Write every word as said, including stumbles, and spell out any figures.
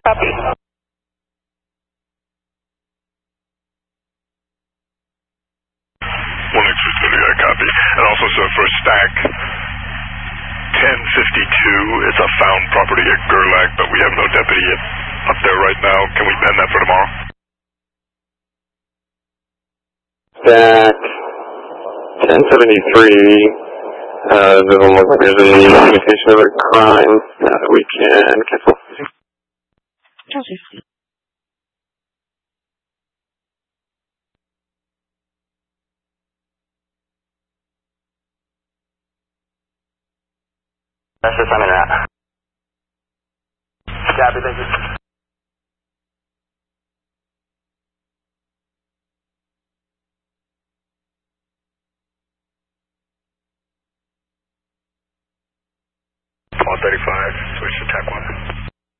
Copy. one extra thirty, I copy. And also, sir, for stack ten fifty-two, it's a found property at Gerlach, but we have no deputy up there right now. Can we pen that for tomorrow? Stack ten seventy-three, uh, doesn't look like there's any indication of a crime that we can cancel. Roger. That's just I'm in that. Copy, thank you. one thirty-five, switch to Tech one.